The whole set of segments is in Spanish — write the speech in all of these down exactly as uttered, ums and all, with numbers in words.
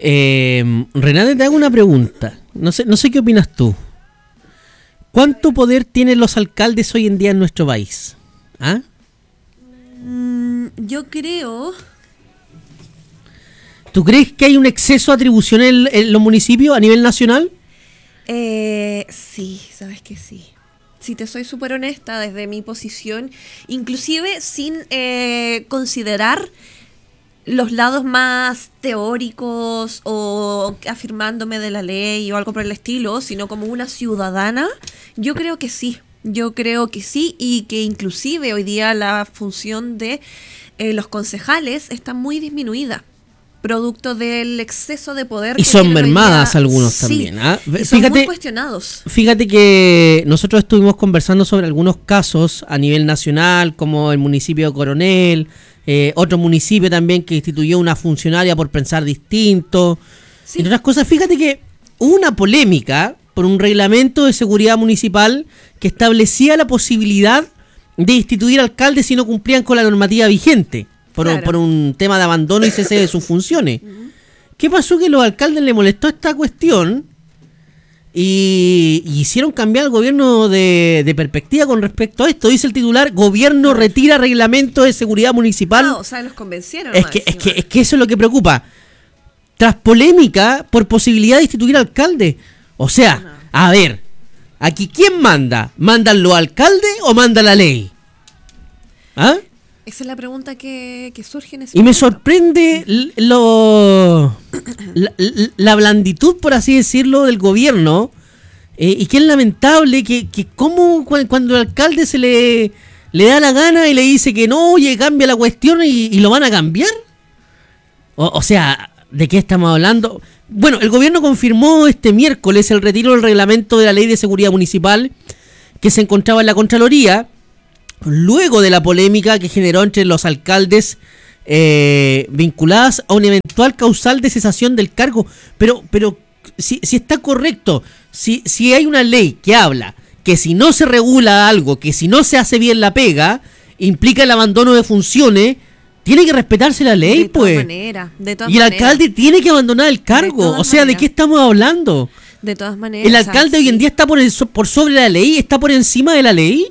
Eh, Renate, te hago una pregunta. No sé, no sé qué opinas tú. ¿Cuánto poder tienen los alcaldes hoy en día en nuestro país? ¿Ah? Mm, yo creo... ¿Tú crees que hay un exceso de atribuciones en, en los municipios a nivel nacional? Eh, sí, sabes que sí. Si te soy súper honesta, desde mi posición, inclusive sin eh, considerar los lados más teóricos o afirmándome de la ley o algo por el estilo, sino como una ciudadana, yo creo que sí. Yo creo que sí, y que inclusive hoy día la función de eh, los concejales está muy disminuida, producto del exceso de poder. Y que son tienen hoy mermadas día. algunos Sí, también. ¿Ah? y son Fíjate, muy cuestionados. Fíjate que nosotros estuvimos conversando sobre algunos casos a nivel nacional, como el municipio de Coronel, eh, otro municipio también que instituyó una funcionaria por pensar distinto. Sí. Entre otras cosas, fíjate que hubo una polémica por un reglamento de seguridad municipal que establecía la posibilidad de instituir alcaldes si no cumplían con la normativa vigente, por, Claro. por un tema de abandono y cese de sus funciones. Ujú. ¿Qué pasó? Que a los alcaldes les molestó esta cuestión y, y hicieron cambiar al gobierno de, de perspectiva con respecto a esto. Dice el titular: gobierno retira reglamento de seguridad municipal. Ah, o sea, los convencieron. es, más que, es, encima. que, es que eso es lo que preocupa. Tras polémica por posibilidad de instituir alcalde. O sea, a ver, aquí ¿quién manda? ¿Mandan los alcaldes o manda la ley? ¿Ah? Esa es la pregunta que, que surge en ese Y me momento. sorprende l- lo, la, la- la blanditud, por así decirlo, del gobierno. Eh, y que es lamentable que, que como cu- cuando el alcalde se le, le da la gana y le dice que no, oye, cambia la cuestión y, y lo van a cambiar. O, o sea, ¿de qué estamos hablando? Bueno, el gobierno confirmó este miércoles el retiro del reglamento de la Ley de Seguridad Municipal que se encontraba en la Contraloría, luego de la polémica que generó entre los alcaldes eh, vinculadas a una eventual causal de cesación del cargo. Pero, pero si, si está correcto, si, si hay una ley que habla que si no se regula algo, que si no se hace bien la pega, implica el abandono de funciones, tiene que respetarse la ley, de pues. todas maneras, de todas Y el maneras. alcalde tiene que abandonar el cargo. todas O sea, ¿de maneras. qué estamos hablando? De todas maneras. ¿El o sea, alcalde hoy en sí. día está por, el, so- por sobre la ley? ¿Está por encima de la ley?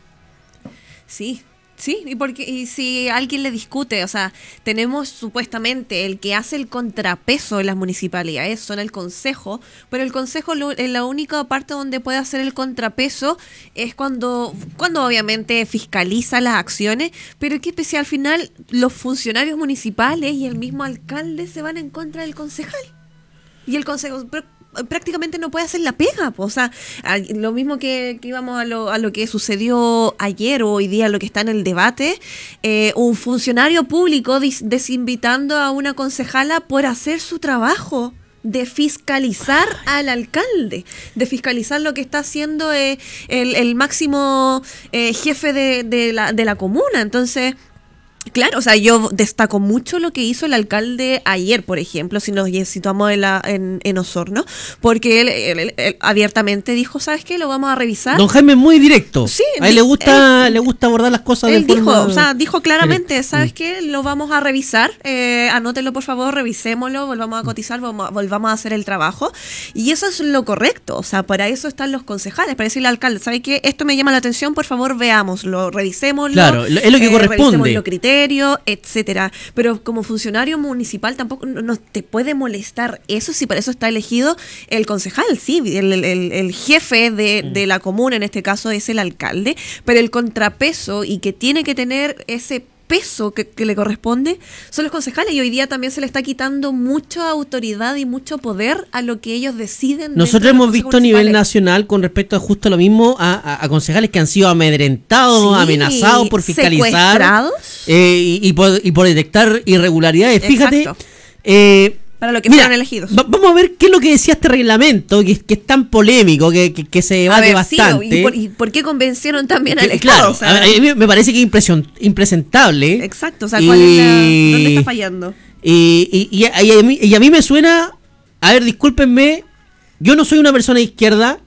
Sí, sí, y porque y si alguien le discute, o sea, tenemos supuestamente el que hace el contrapeso en las municipalidades, son el consejo, pero el consejo, lo- en la única parte donde puede hacer el contrapeso es cuando, cuando obviamente fiscaliza las acciones, pero que si al final los funcionarios municipales y el mismo alcalde se van en contra del concejal. Y el consejo pr- prácticamente no puede hacer la pega, po. O sea, a- lo mismo que, que íbamos a lo, a lo que sucedió ayer o hoy día, lo que está en el debate, eh, un funcionario público dis- desinvitando a una concejala por hacer su trabajo de fiscalizar al alcalde, de fiscalizar lo que está haciendo eh, el, el máximo eh, jefe de, de, la, de la comuna. Entonces... Claro, o sea, yo destaco mucho lo que hizo el alcalde ayer, por ejemplo, si nos situamos en, la, en, en Osorno, porque él, él- él- él abiertamente dijo, ¿sabes qué? Lo vamos a revisar. Don Jaime es muy directo. Sí, a él di- le gusta, él- le gusta abordar las cosas Él de dijo, forma... o sea, dijo claramente, directa. ¿sabes Mm. qué? Lo vamos a revisar, eh, anótenlo por favor, revisémoslo, volvamos a cotizar, volvamos, volvamos a hacer el trabajo. Y eso es lo correcto, o sea, para eso están los concejales, para decirle al alcalde, ¿sabes qué? Esto me llama la atención, por favor, veámoslo, revisémoslo. Claro, lo- es lo que corresponde. Revisemos los criterios, etcétera. Pero como funcionario municipal tampoco no, no te puede molestar eso, si para eso está elegido el concejal, sí, el, el- el- el jefe de, Mm. de la comuna, en este caso es el alcalde, pero el contrapeso y que tiene que tener ese peso que, que le corresponde son los concejales, y hoy día también se le está quitando mucha autoridad y mucho poder a lo que ellos deciden. dentro Nosotros de los hemos consejos visto a nivel municipales. nacional con respecto a justo lo mismo a, a- a concejales que han sido amedrentados, Sí, amenazados por fiscalizar secuestrados. eh, y, y por, y por detectar irregularidades. Fíjate, Exacto. eh, Para lo que mira, fueron elegidos. va- vamos a ver qué es lo que decía este reglamento, que, que es tan polémico, que, que, que se A debate ver, sí, bastante. ¿y por, y por qué convencieron también al Que- Estado? claro, O sea, a- a mí me parece que es impresion- impresentable. exacto, o sea, ¿cuál es la, ¿dónde está fallando? Y, y, y, a, y a mí, y a mí me suena, a ver, discúlpenme, yo no soy una persona de izquierda,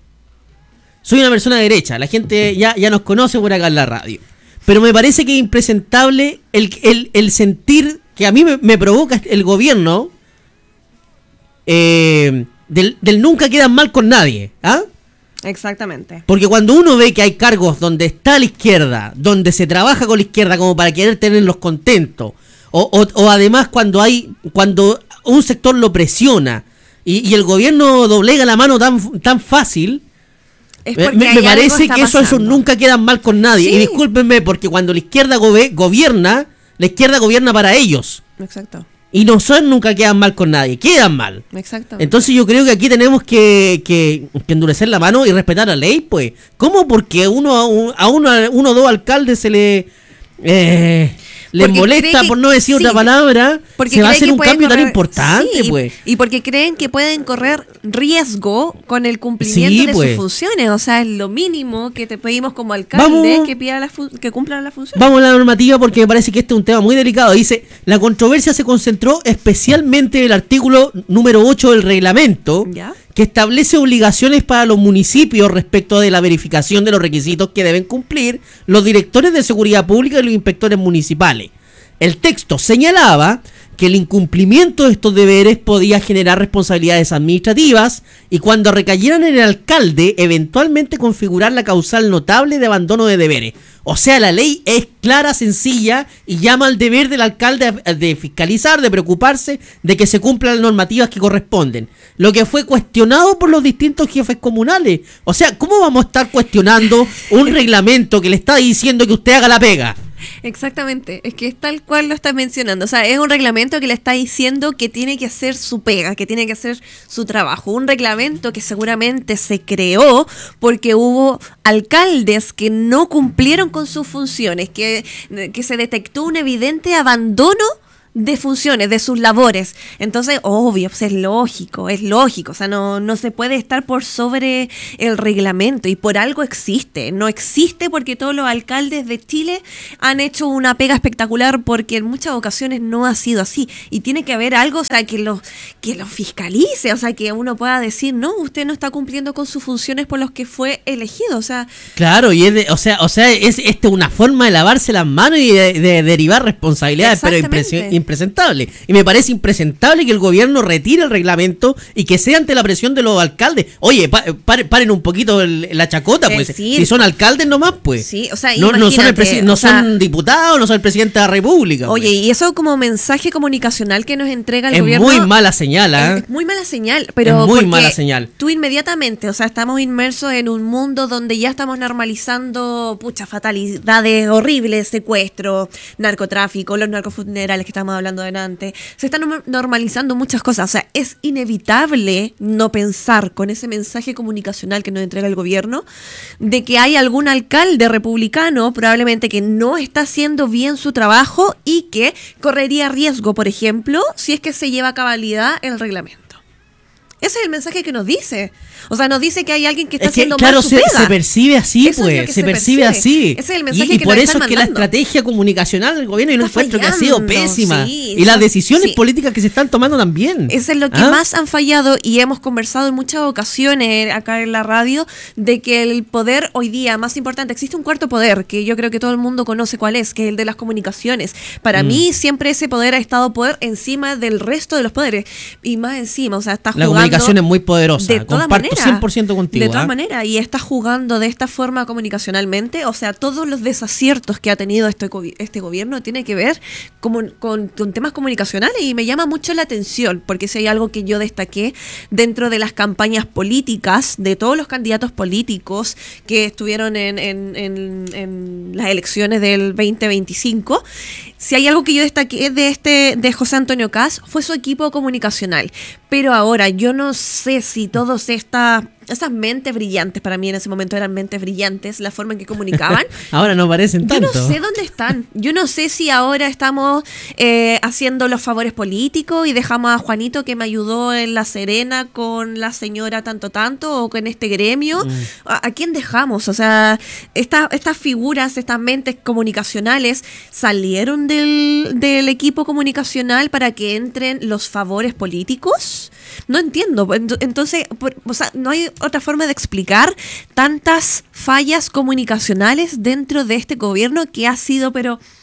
soy una persona de derecha, la gente ya, ya nos conoce por acá en la radio, pero me parece que es impresentable el, el, el sentir que a mí me, me provoca el gobierno eh, del, del nunca quedan mal con nadie, ¿ah? Exactamente. Porque cuando uno ve que hay cargos donde está la izquierda, donde se trabaja con la izquierda como para querer tenerlos contentos, o, o, o además cuando hay cuando un sector lo presiona y, y el gobierno doblega la mano tan, tan fácil, me, me parece que eso, eso nunca quedan mal con nadie. Sí. Y discúlpenme, porque cuando la izquierda gobe, gobierna, la izquierda gobierna para ellos. Exacto. Y no son, nunca quedan mal con nadie, quedan mal. Exactamente. Entonces yo creo que aquí tenemos que, que, que endurecer la mano y respetar la ley, pues. ¿Cómo? Porque uno, a uno, uno o dos alcaldes se le... Eh, les molesta, que, por no decir sí, otra palabra, se va a hacer un cambio correr, tan importante, sí, pues. Y porque creen que pueden correr riesgo con el cumplimiento sí, de pues. sus funciones. O sea, es lo mínimo que te pedimos como alcalde, vamos, que pida la fu- que cumplan la función. Vamos a la normativa, porque me parece que este es un tema muy delicado. Dice, la controversia se concentró especialmente en el artículo número ocho del reglamento, ¿ya?, que establece obligaciones para los municipios respecto de la verificación de los requisitos que deben cumplir los directores de seguridad pública y los inspectores municipales. El texto señalaba que el incumplimiento de estos deberes podía generar responsabilidades administrativas y cuando recayeran en el alcalde, eventualmente configurar la causal notable de abandono de deberes. O sea, la ley es clara, sencilla y llama al deber del alcalde de fiscalizar, de preocuparse de que se cumplan las normativas que corresponden. Lo que fue cuestionado por los distintos jefes comunales. O sea, ¿cómo vamos a estar cuestionando un reglamento que le está diciendo que usted haga la pega? Exactamente, es que es tal cual lo estás mencionando. O sea, es un reglamento que le está diciendo que tiene que hacer su pega, que tiene que hacer su trabajo. Un reglamento que seguramente se creó porque hubo alcaldes que no cumplieron con sus funciones, que, que se detectó un evidente abandono de funciones, de sus labores. Entonces, obvio, pues es lógico, es lógico, o sea, no, no se puede estar por sobre el reglamento y por algo existe, no existe porque todos los alcaldes de Chile han hecho una pega espectacular porque en muchas ocasiones no ha sido así y tiene que haber algo, o sea, que lo, que lo fiscalice, o sea, que uno pueda decir, no, usted no está cumpliendo con sus funciones por los que fue elegido, o sea... Claro, y es de, o sea, o sea, es este una forma de lavarse las manos y de, de derivar responsabilidades, pero impresionante. Impresentable. Y me parece impresentable que el gobierno retire el reglamento y que sea ante la presión de los alcaldes. Oye, pa, pa, paren un poquito el, la chacota, pues. Sí, si son alcaldes nomás, pues. Sí, o sea, no, no son, el presi- no son sea, diputados, no son el presidente de la República. Oye, pues. Y eso como mensaje comunicacional que nos entrega el es gobierno. Es muy mala señal, ¿eh? Es, es muy mala señal, pero. Es muy mala señal. Tú inmediatamente, o sea, estamos inmersos en un mundo donde ya estamos normalizando, pucha, fatalidades horribles, secuestros, narcotráfico, los narcofunerales que estamos hablando delante. Se están normalizando muchas cosas, o sea, es inevitable no pensar con ese mensaje comunicacional que nos entrega el gobierno de que hay algún alcalde republicano probablemente que no está haciendo bien su trabajo y que correría riesgo, por ejemplo, si es que se lleva a cabalidad el reglamento. Ese es el mensaje que nos dice. O sea, nos dice que hay alguien que está es que, haciendo claro, mal su se, pega. se percibe así, eso pues. Se, se percibe, percibe así. Ese es el mensaje y, y que por nos eso están es que mandando. La estrategia comunicacional del gobierno, y no encuentro que ha sido pésima. Sí, y las decisiones sí. políticas que se están tomando también. Eso es lo que ¿Ah? más han fallado y hemos conversado en muchas ocasiones acá en la radio de que el poder hoy día más importante, existe un cuarto poder que yo creo que todo el mundo conoce cuál es, que es el de las comunicaciones. Para mm. mí siempre ese poder ha estado poder encima del resto de los poderes y más encima, o sea, está jugando... La comunicación es muy poderosa, de toda comparto manera, cien por ciento contigo. De todas ¿eh? maneras, y está jugando de esta forma comunicacionalmente, o sea, todos los desaciertos que ha tenido este, este gobierno tiene que ver con, con, con temas comunicacionales y me llama mucho la atención, porque si hay algo que yo destaqué dentro de las campañas políticas de todos los candidatos políticos que estuvieron en, en, en, en las elecciones del veinte veinticinco, si hay algo que yo destaqué de este de José Antonio Kast fue su equipo comunicacional. Pero ahora yo no sé si todos estas esas mentes brillantes, para mí en ese momento eran mentes brillantes, la forma en que comunicaban. Ahora no parecen tanto. Yo no sé dónde están. Yo no sé si ahora estamos eh, haciendo los favores políticos y dejamos a Juanito que me ayudó en La Serena con la señora tanto tanto o con este gremio. Mm. ¿A, ¿A quién dejamos? O sea, esta, estas figuras, estas mentes comunicacionales salieron del, del equipo comunicacional para que entren los favores políticos. No entiendo. Entonces, por, o sea, no hay otra forma de explicar tantas fallas comunicacionales dentro de este gobierno que ha sido, pero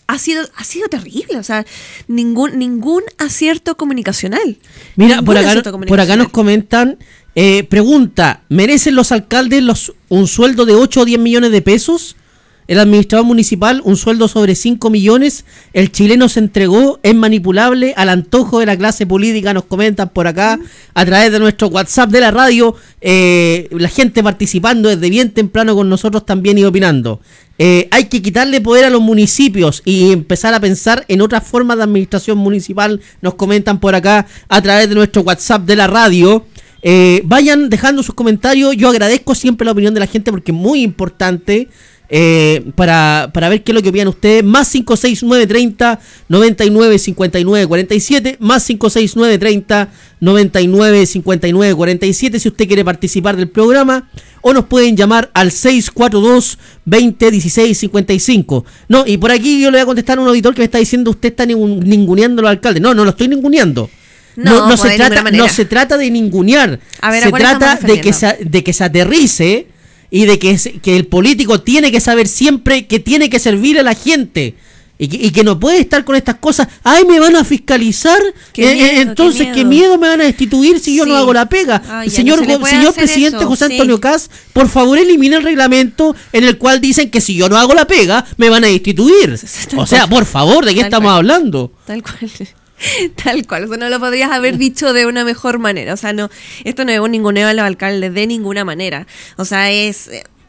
ha sido ha sido terrible, o sea, ningún ningún acierto comunicacional. Mira, por acá, por acá nos comentan, eh, pregunta, ¿merecen los alcaldes los un sueldo de ocho o diez millones de pesos? El administrador municipal, un sueldo sobre cinco millones, el chileno se entregó, es manipulable al antojo de la clase política, nos comentan por acá, a través de nuestro WhatsApp de la radio, eh, la gente participando desde bien temprano con nosotros también y opinando. Eh, hay que quitarle poder a los municipios y empezar a pensar en otras formas de administración municipal, nos comentan por acá, a través de nuestro WhatsApp de la radio. Eh, vayan dejando sus comentarios, yo agradezco siempre la opinión de la gente porque es muy importante. Eh, para, para ver qué es lo que opinan ustedes. Más cinco seis nueve treinta noventa y nueve cincuenta y nueve cuarenta y siete, más cinco seis nueve treinta noventa y nueve cincuenta y nueve cuarenta y siete si usted quiere participar del programa, o nos pueden llamar al seis cuatro dos veinte dieciséis cincuenta y cinco. No, y por aquí yo le voy a contestar a un auditor que me está diciendo usted está ninguneando a los alcaldes. No, no lo estoy ninguneando. No, no, no, se trata, no se trata de ningunear. A ver, se trata de que se, de que se aterrice y de que, que el político tiene que saber siempre que tiene que servir a la gente y que, y que no puede estar con estas cosas. ¡Ay, me van a fiscalizar! Qué eh, miedo, entonces, qué miedo. ¿qué miedo me van a destituir si yo sí. no hago la pega? Ay, señor no señor presidente eso. José Antonio sí. Caz, por favor elimine el reglamento en el cual dicen que si yo no hago la pega, me van a destituir. Tal o sea, cual. Por favor, ¿de qué Tal estamos cual. hablando? Tal cual. Tal cual, eso no lo podrías haber dicho de una mejor manera. O sea, no, esto no es un ninguneo a los alcaldes de ninguna manera. O sea, es...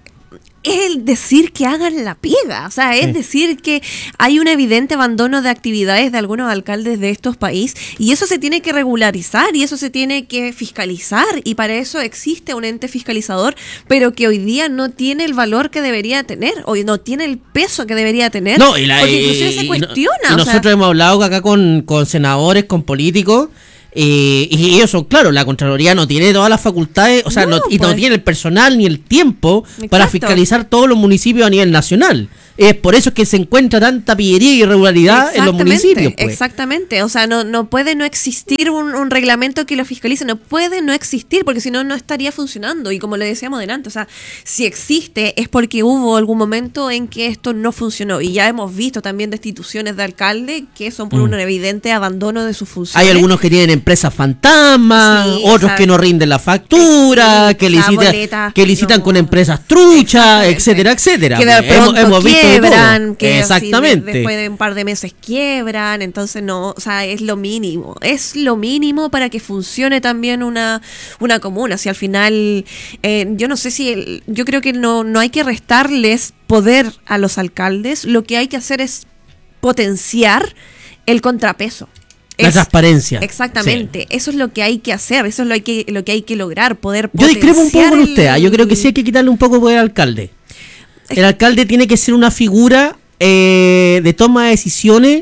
es el decir que hagan la pega, o sea, es sí. decir que hay un evidente abandono de actividades de algunos alcaldes de estos países y eso se tiene que regularizar y eso se tiene que fiscalizar y para eso existe un ente fiscalizador, pero que hoy día no tiene el valor que debería tener, o no tiene el peso que debería tener, no, y la, porque inclusive y, se cuestiona. Y, no, y nosotros sea, hemos hablado acá con, con senadores, con políticos, Eh, y ellos son, claro, la Contraloría no tiene todas las facultades, o sea, no, no, y pues. no tiene el personal ni el tiempo Exacto. para fiscalizar todos los municipios a nivel nacional. Es por eso que se encuentra tanta pillería y irregularidad en los municipios. Pues. Exactamente, o sea, no, no puede no existir un, un reglamento que lo fiscalice, no puede no existir, porque si no, no estaría funcionando. Y como le decíamos delante, o sea, si existe es porque hubo algún momento en que esto no funcionó. Y ya hemos visto también destituciones de alcalde que son por mm. un evidente abandono de sus funciones. Hay algunos que tienen empresas fantasmas, sí, otros que no rinden la factura, sí, que, licita, que licitan no, con empresas truchas, etcétera, etcétera. Que de pues, hemos, hemos visto quiebran, que exactamente. De, después de un par de meses quiebran, entonces no, o sea, es lo mínimo, es lo mínimo para que funcione también una, una comuna. Si al final, eh, yo no sé si, el, yo creo que no, no hay que restarles poder a los alcaldes, lo que hay que hacer es potenciar el contrapeso. La es, transparencia. Exactamente, sí. Eso es lo que hay que hacer, eso es lo, hay que, lo que hay que lograr, poder potenciar. Yo discrepo un poco con usted, el... yo creo que sí hay que quitarle un poco de poder al alcalde. El alcalde tiene que ser una figura eh, de toma de decisiones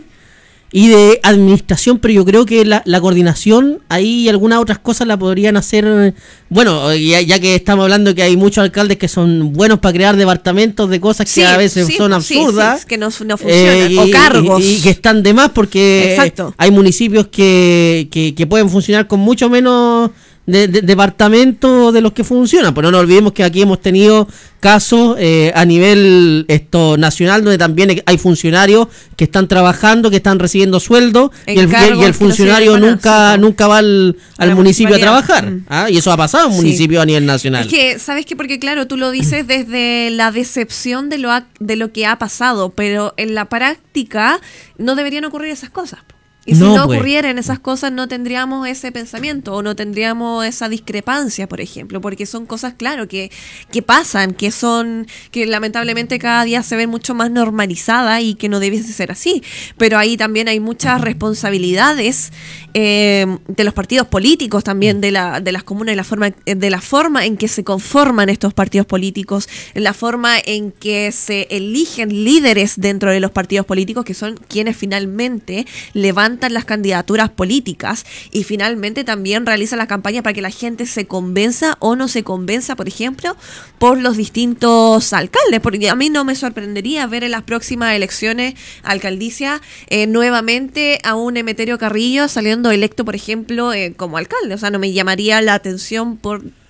y de administración, pero yo creo que la, la coordinación, ahí algunas otras cosas la podrían hacer, bueno, ya, ya que estamos hablando que hay muchos alcaldes que son buenos para crear departamentos de cosas sí, que a veces sí, son absurdas. Sí, sí, que no, no funcionan, eh, o cargos. Y, y que están de más porque Exacto. hay municipios que, que, que pueden funcionar con mucho menos... De, de, departamentos de los que funcionan, pero no nos olvidemos que aquí hemos tenido casos eh, a nivel esto nacional donde también hay funcionarios que están trabajando, que están recibiendo sueldo y el, y, y el funcionario nunca nunca va al, al municipio a trabajar mm. ¿ah? Y eso ha pasado en sí. municipios a nivel nacional. Es que, ¿sabes qué? Porque claro, tú lo dices desde la decepción de lo, ha, de lo que ha pasado, pero en la práctica no deberían ocurrir esas cosas. Y si no, no ocurrieran esas cosas, no tendríamos ese pensamiento o no tendríamos esa discrepancia, por ejemplo, porque son cosas, claro, que, que pasan, que son, que lamentablemente cada día se ven mucho más normalizadas y que no debiese ser así. Pero ahí también hay muchas responsabilidades eh, de los partidos políticos, también de la, de las comunas, de la forma, de la forma en que se conforman estos partidos políticos, en la forma en que se eligen líderes dentro de los partidos políticos, que son quienes finalmente levantan las candidaturas políticas y finalmente también realiza la campaña para que la gente se convenza o no se convenza, por ejemplo, por los distintos alcaldes, porque a mí no me sorprendería ver en las próximas elecciones alcaldicia eh, nuevamente a un Emeterio Carrillo saliendo electo, por ejemplo, eh, como alcalde. O sea, no me llamaría la atención por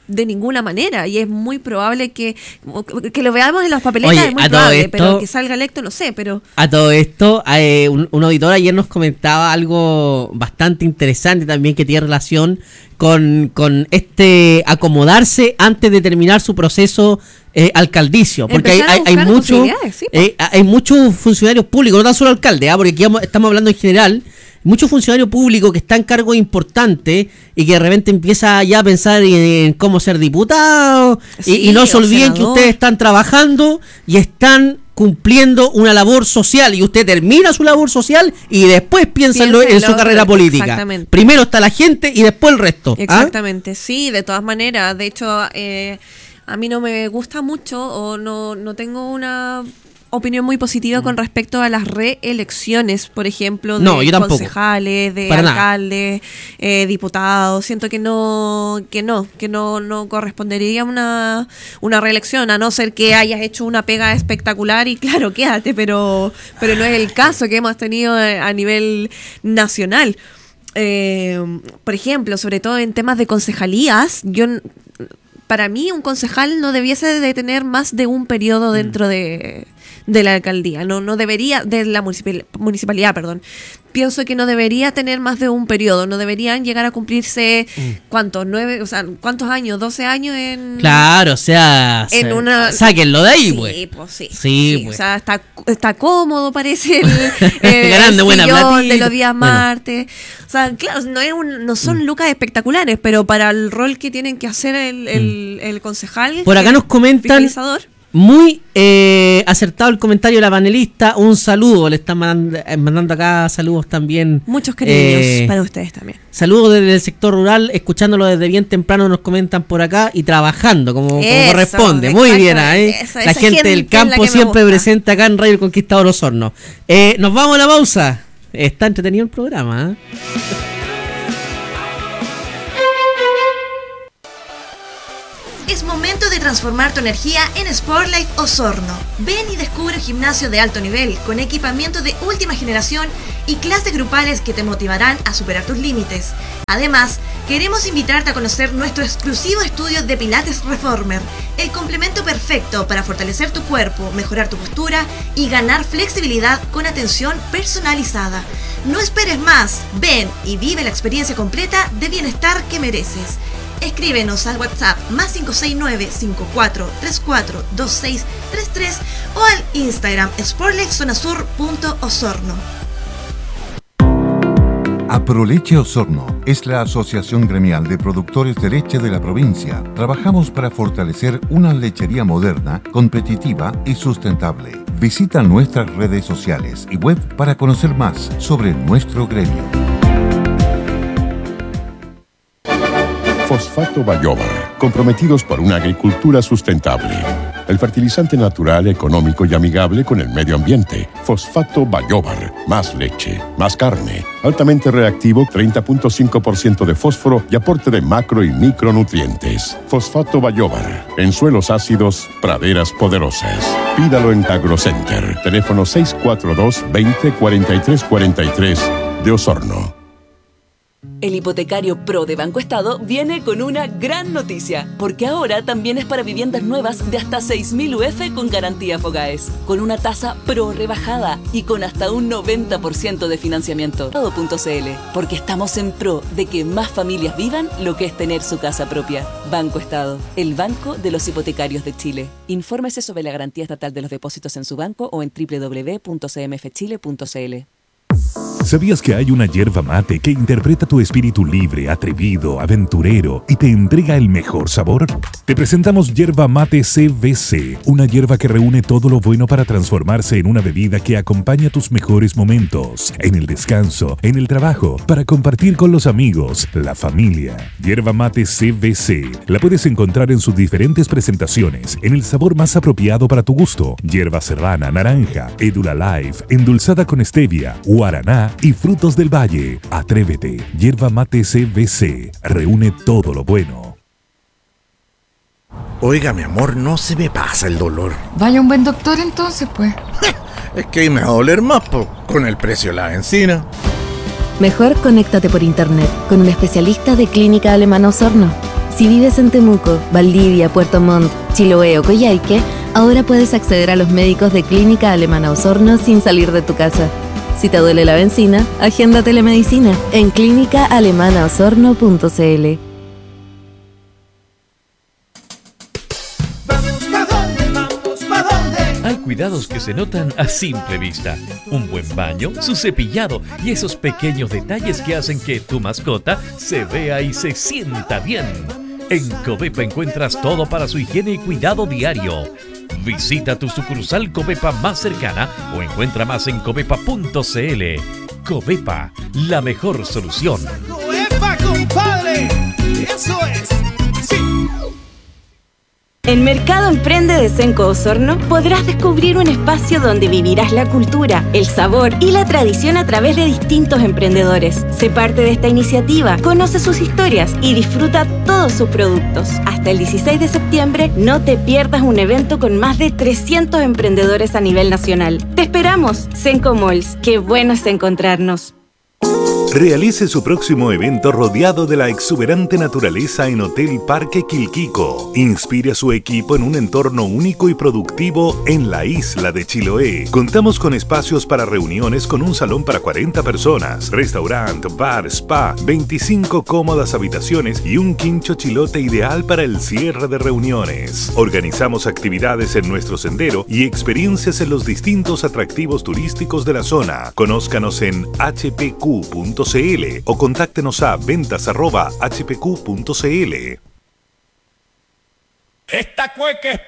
de ninguna manera, y es muy probable que, que lo veamos en las papeletas. Oye, es muy probable, esto, pero que salga electo no sé, pero... A todo esto, eh, un, un auditor ayer nos comentaba algo bastante interesante también que tiene relación con, con este acomodarse antes de terminar su proceso eh, alcaldicio, porque hay, hay, hay muchos sí, eh, hay muchos funcionarios públicos, no tan solo alcaldes, ¿eh? Porque aquí estamos hablando en general, muchos funcionarios públicos que están en cargos importantes y que de repente empieza ya a pensar en, en cómo ser diputado, sí, y, y no se olviden senador. Que ustedes están trabajando y están cumpliendo una labor social, y usted termina su labor social y después piensa en, lo, en su carrera política. Primero está la gente y después el resto. Exactamente, ¿ah? Sí, de todas maneras. De hecho, eh, a mí no me gusta mucho o no, no tengo una opinión muy positiva con respecto a las reelecciones, por ejemplo, de no, concejales, de Para alcaldes, eh, diputados. Siento que no, que no, que no, no correspondería una, una reelección, a no ser que hayas hecho una pega espectacular y claro, quédate, pero, pero no es el caso que hemos tenido a nivel nacional. Eh, por ejemplo, sobre todo en temas de concejalías, yo para mí un concejal no debiese de tener más de un periodo dentro de de la alcaldía, no no debería, de la municipal, municipalidad, perdón. Pienso que no debería tener más de un periodo, no deberían llegar a cumplirse, mm. ¿cuántos? Nueve, o sea, ¿cuántos años? ¿doce años en...? Claro, o sea, en se, una, sáquenlo de ahí, sí, pues. pues sí, sí, sí pues. O sea, está, está cómodo, parece, el, el, Grande, el buena sillón de los días bueno. martes. O sea, claro, no, es un, no son mm. lucas espectaculares, pero para el rol que tienen que hacer el, el, el concejal... Por acá nos comentan... Muy eh, acertado el comentario de la panelista. Un saludo, le están mandando, mandando acá saludos también. Muchos cariños eh, para ustedes también. Saludos desde el sector rural, escuchándolo desde bien temprano, nos comentan por acá y trabajando como, eso, como corresponde. Muy bien, ¿eh? Eso, la gente, gente del campo siempre presente acá en Radio El Conquistador Osorno. Eh, nos vamos a la pausa. Está entretenido el programa, ¿eh? Es momento de transformar tu energía en Sportlife Osorno. Ven y descubre un gimnasio de alto nivel con equipamiento de última generación y clases grupales que te motivarán a superar tus límites. Además, queremos invitarte a conocer nuestro exclusivo estudio de Pilates Reformer, el complemento perfecto para fortalecer tu cuerpo, mejorar tu postura y ganar flexibilidad con atención personalizada. No esperes más, ven y vive la experiencia completa de bienestar que mereces. Escríbenos al WhatsApp más cinco seis nueve, cinco cuatro tres cuatro, dos seis tres tres o al Instagram sportlifezonasur punto osorno. Aproleche Osorno es la asociación gremial de productores de leche de la provincia. Trabajamos para fortalecer una lechería moderna, competitiva y sustentable. Visita nuestras redes sociales y web para conocer más sobre nuestro gremio. Fosfato Bayóvar, comprometidos por una agricultura sustentable. El fertilizante natural, económico y amigable con el medio ambiente. Fosfato Bayóvar, más leche, más carne, altamente reactivo, treinta punto cinco por ciento de fósforo y aporte de macro y micronutrientes. Fosfato Bayóvar, en suelos ácidos, praderas poderosas. Pídalo en AgroCenter, teléfono seis cuatro dos, veinte, cuarenta y tres cuarenta y tres de Osorno. El hipotecario Pro de Banco Estado viene con una gran noticia, porque ahora también es para viviendas nuevas de hasta seis mil U F con garantía Fogaes, con una tasa Pro rebajada y con hasta un noventa por ciento de financiamiento. Todo punto c l, porque estamos en pro de que más familias vivan lo que es tener su casa propia. Banco Estado, el banco de los hipotecarios de Chile. Infórmese sobre la garantía estatal de los depósitos en su banco o en doble u doble u doble u punto c m f chile punto c l. ¿Sabías que hay una yerba mate que interpreta tu espíritu libre, atrevido, aventurero y te entrega el mejor sabor? Te presentamos Yerba Mate C V C, una yerba que reúne todo lo bueno para transformarse en una bebida que acompaña tus mejores momentos, en el descanso, en el trabajo, para compartir con los amigos, la familia. Yerba Mate C V C, la puedes encontrar en sus diferentes presentaciones, en el sabor más apropiado para tu gusto. Yerba serrana, naranja, Edula Life, endulzada con stevia, guaraná y frutos del valle. Atrévete. Yerba Mate C V C. Reúne todo lo bueno. Oiga, mi amor, no se me pasa el dolor. Vaya un buen doctor entonces, pues. Es que me va a doler más, po, con el precio de la benzina. Mejor conéctate por internet con un especialista de Clínica Alemana Osorno. Si vives en Temuco, Valdivia, Puerto Montt, Chiloé o Coyhaique, ahora puedes acceder a los médicos de Clínica Alemana Osorno sin salir de tu casa. Si te duele la benzina, agenda telemedicina en clínica alemana osorno punto c l. Hay cuidados que se notan a simple vista. Un buen baño, su cepillado y esos pequeños detalles que hacen que tu mascota se vea y se sienta bien. En Covepa encuentras todo para su higiene y cuidado diario. Visita tu sucursal Covepa más cercana o encuentra más en covepa punto c l. Covepa, la mejor solución. ¡Covepa, compadre! ¡Eso es! ¡Sí! En Mercado Emprende de Senco Osorno podrás descubrir un espacio donde vivirás la cultura, el sabor y la tradición a través de distintos emprendedores. Sé parte de esta iniciativa, conoce sus historias y disfruta todos sus productos. Hasta el dieciséis de septiembre no te pierdas un evento con más de trescientos emprendedores a nivel nacional. ¡Te esperamos! Senco Malls, qué bueno es encontrarnos. Realice su próximo evento rodeado de la exuberante naturaleza en Hotel Parque Quilquico. Inspire a su equipo en un entorno único y productivo en la isla de Chiloé. Contamos con espacios para reuniones con un salón para cuarenta personas, restaurante, bar, spa, veinticinco cómodas habitaciones y un quincho chilote ideal para el cierre de reuniones. Organizamos actividades en nuestro sendero y experiencias en los distintos atractivos turísticos de la zona. Conózcanos en h p q punto c l o contáctenos a ventas arroba h p q punto c l. Esta cueca es